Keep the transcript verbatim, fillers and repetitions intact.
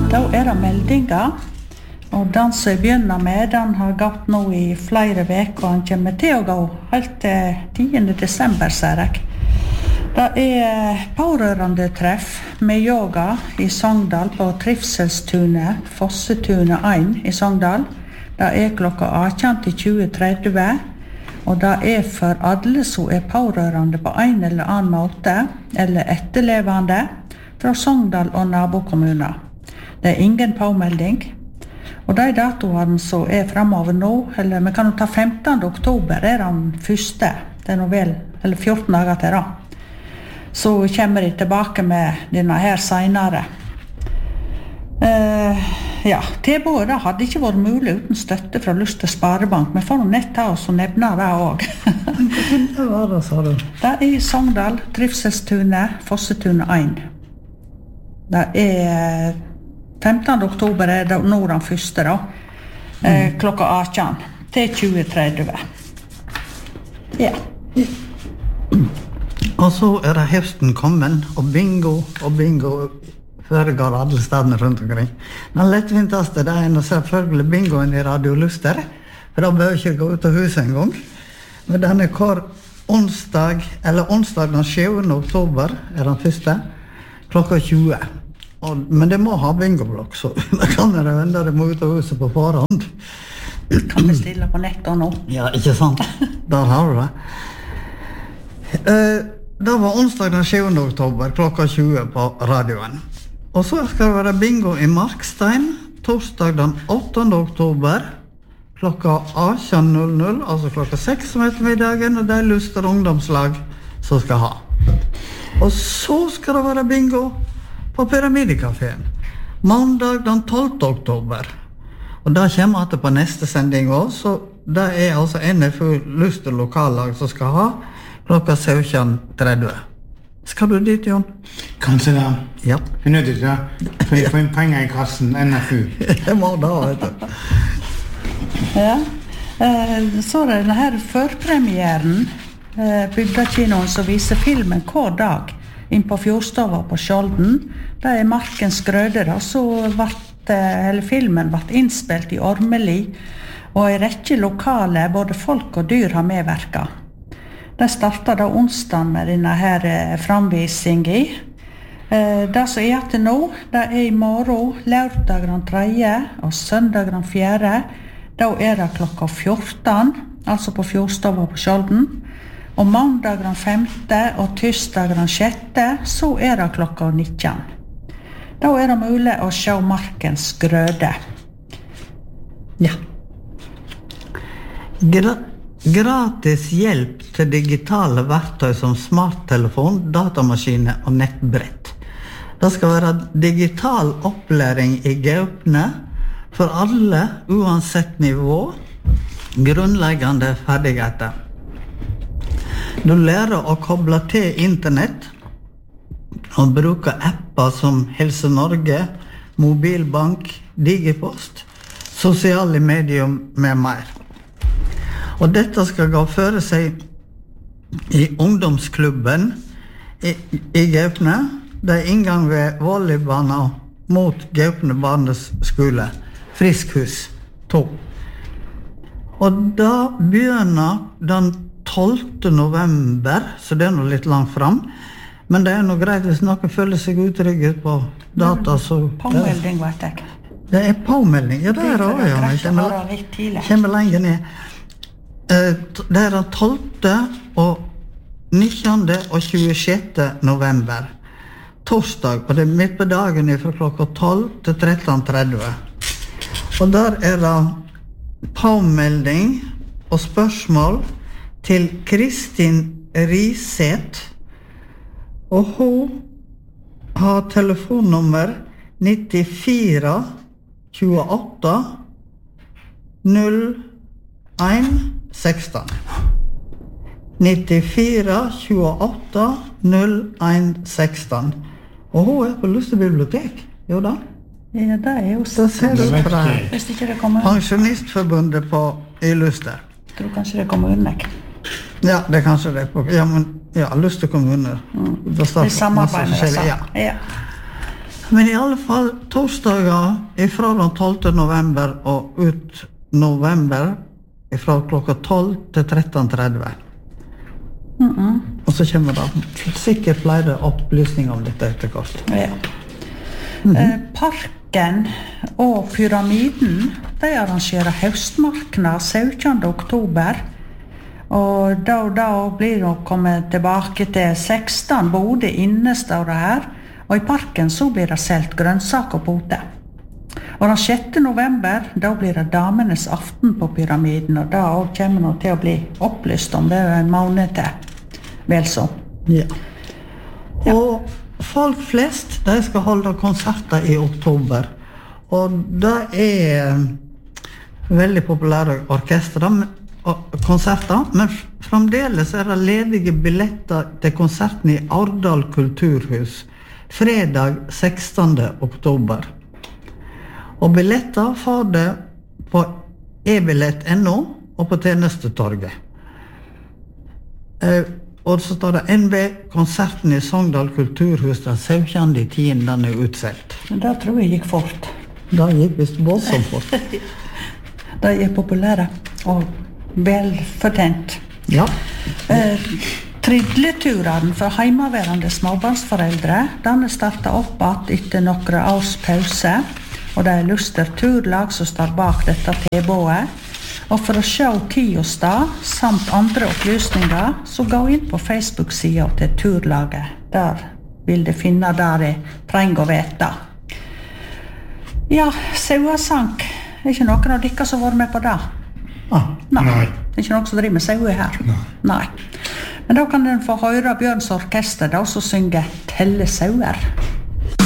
Da er det meldinger, og den som jeg begynner med, den har gått nå i flere veker, og han kommer til å gå helt til tiende desember, ser jeg. Det er pårørende treff med yoga i Sogndal på Trivselstunet, Fossetunet en i Sogndal. Det er klokka atten til tjue tretti, og det er for alle som er pårørende på en eller annen måte, eller etterlevende, fra Sogndal og nabokommuner. Det er ingen påmelding. Og de datoene som er fremover nå, eller vi kan jo ta femtende oktober, er den første. Det er nå vel, eller fjorten dager til da. Så kommer de tilbake med denne her senere. Uh, ja, tilbudet hadde ikke vært mulig uten støtte fra Luster Sparebank. Vi får nett ta oss og nevne det også. Hva var det, sa du? Det er i Sogndal, Trivselstunet, Fossetunet en. Det er femtende oktober er det nå den første da, eh, klokka atten til tjue tretti. Ja. Og så er det høsten kommet, og bingo og bingo foregår alle stedene rundt omkring. Den lettvinteste det er selvfølgelig bingoen i Radio Luster, for da bør ikke gå ut av huset en gang. Men den er hver onsdag, eller onsdag den sjuende oktober er den første, klokka tjue. Og, men det må ha bingoblokk, så da kan det vende det må ut av huset på forhånd. Kan bestille på nettet nå. Ja, ikke sant? Der har du det. Eh, det var onsdag den sjuende oktober, klokka tjue på radioen. Og så skal det være bingo i Markstein, torsdag den åttende oktober, klokka atten null null, altså klokka seks om ettermiddagen, og det er Luster ungdomslag som skal ha. Og så skal det være bingo på Pyramidekaféen, mandag den tolvte oktober. Og da kommer jeg til på neste sending også, så det er altså N F U Luster lokallag som skal ha klokka sytten tretti. Skal du dit, Jon? Kanskje da. Ja. Jeg er nødt til det, for jeg får inn penger i kassen, N F U. Jeg må da, vet du. Ja, så er det denne her førpremieren, Bygdakinoen som viser filmen hver dag inn på Fjordstova på Skjolden. Det er Markens Grøde, da, så vart, hele filmen ble innspilt i Ormeli, og i rekke lokale, både folk og dyr har medverket. Det startet da onsdagen med denne her framvisingen. Det som er til nå, det er i morgen, lørdag den tredje og søndag den fjerde. Da er det klokka fjorten, altså på Fjordstova på Skjolden. Og mandag den femte og tirsdag den sjette, så er det klokka nitten. Da er det mulig å se Markens Grøde. Ja. Gra- gratis hjelp til digitale verktøy som smarttelefon, datamaskiner og nettbrett. Det skal være digital opplæring i Gaupne for alle, uansett nivå, grunnleggende ferdigheter. Du lærer å koble til internett og bruke apper som Helse Norge, Mobilbank, Digipost, sosiale medier med mer. Og dette skal gå føre seg i ungdomsklubben i, i Gaupne. Det er inngang ved volleybana mot Gaupne barneskole, Friskhus to. Og da begynner den tolvte november, så det er noe litt langt frem. Men det er noe greit hvis noen føler seg utrygget på data, så... Påmelding, vet jeg. Det er påmelding, ja, det er det også, ja. Jeg kommer, kommer lenger ned. Det er den tolvte og nittende og tjuesjette november. Torsdag, og det er midt på dagen fra klokka tolv til tretten tretti. Og der er det påmelding og spørsmål til Kristin Riseth, og hun har telefonnummer nittifire tjueåtte null en seksten. nittifire tjueåtte null en seksten. Og hun er på Luster bibliotek, jo da? Ja, det er jo så. Det ser ut fra Hvis ikke det kommer... Pensjonistforbundet på i Luster. Jeg tror kanskje det kommer unna. Ja, det er kanskje det. Ja, men ja, Luster kommune. Mm. Det er samarbeid med det, ja. ja. Men i alle fall torsdager ifra den tolvte november og ut november ifra klokka tolv til tretten tretti. Mm -mm. Og så kommer det sikkert flere opplysninger om dette etter hvert. Ja. Mm-hmm. eh, Parken og Pyramiden, de arrangerer høstmarknad syttende oktober. Og da, da blir det kommet tilbake til seksten boder inne, står det her. Og i parken så blir det selt grønnsaker på ute. Og den sjette november, da blir det damenes aften på Pyramiden, og da kommer det til å bli opplyst om det en måned til. Vel så. Ja. Ja. Og folk flest, de skal holde konserter i oktober. Og det er veldig populære orkestre og konserter, men fremdeles er det ledige billetter til konserten i Ardal kulturhus fredag sekstende oktober. Og billetter får det på e-billett punktum no og på tjenestetorget. Eh, og så står det N B, konserten i Sogndal kulturhus den syttende tiende den er utselt. Men det tror jeg gikk fort. Det gikk visst voldsomt fort. De er populære og velfortjent. Ja. Eh, Tridleturen for heimaværende småbarnsforeldre, den er startet opp at etter noen års pause, og det er Luster Turlag som står bak dette tilbudet. Og for å se tid og sted, samt andre opplysninger, så gå inn på Facebook-siden til Turlaget. Der vil du finne der jeg trenger å vite. Ja, sauesank. Er ikke noen av dere som har vært med på det? Ah, Nei. Nei. Det er ikke noen som driver med saue her? Nei. Nei. Men da kan den få høre Bjørns orkester, da, som synger Telle sauer.